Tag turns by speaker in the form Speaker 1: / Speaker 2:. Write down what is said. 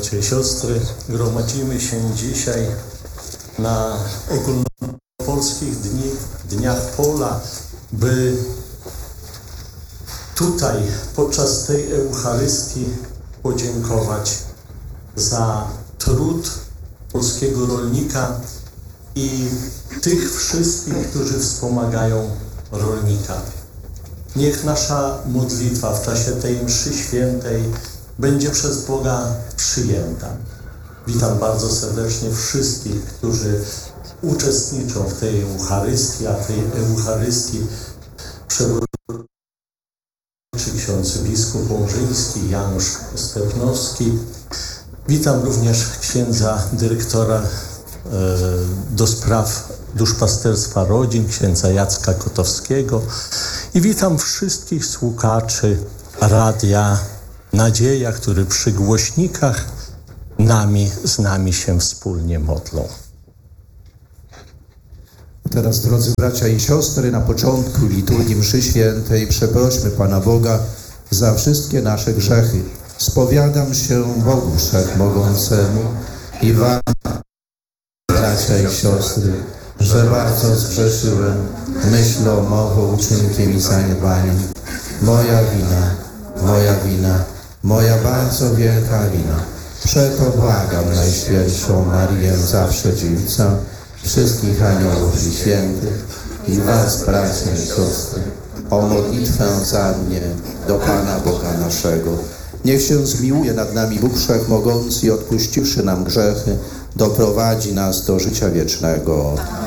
Speaker 1: bracia i siostry, gromadzimy się dzisiaj na ogólnopolskich dniach pola, by tutaj podczas tej Eucharystii podziękować za trud polskiego rolnika i tych wszystkich, którzy wspomagają rolnika. Niech nasza modlitwa w czasie tej mszy świętej będzie przez Boga przyjęta. Witam bardzo serdecznie wszystkich, którzy uczestniczą w tej Eucharystii, a tej Eucharystii przewodniczy ksiądz biskup łomżyński Janusz Stepnowski. Witam również księdza dyrektora do spraw duszpasterstwa rodzin, księdza Jacka Kotowskiego i witam wszystkich słuchaczy Radia Nadzieja, którzy przy głośnikach z nami się wspólnie modlą.
Speaker 2: Teraz, drodzy bracia i siostry, na początku liturgii mszy świętej przeprośmy Pana Boga za wszystkie nasze grzechy. Spowiadam się Bogu Wszechmogącemu i wam, bracia i siostry, że bardzo zgrzeszyłem myślą, mową, uczynkiem i zaniedbaniem. Moja wina, moja bardzo wielka wina. Przeto błagam Najświętszą Marię, zawsze dziewicę, wszystkich aniołów i świętych i was, bracia i siostry, o modlitwę za mnie do Pana Boga naszego. Niech się zmiłuje nad nami Bóg Wszechmogący i odpuściwszy nam grzechy, doprowadzi nas do życia wiecznego.